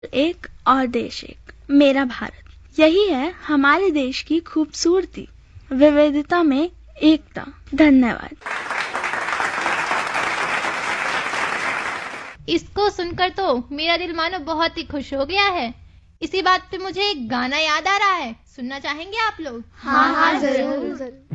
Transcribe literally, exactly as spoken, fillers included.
एक और देश एक, मेरा भारत। यही है हमारे देश की खूबसूरती, विविधता में एकता। धन्यवाद। इसको सुनकर तो मेरा दिल मानो बहुत ही खुश हो गया है। इसी बात पे मुझे एक गाना याद आ रहा है, सुनना चाहेंगे आप लोग? हाँ हाँ जरूर।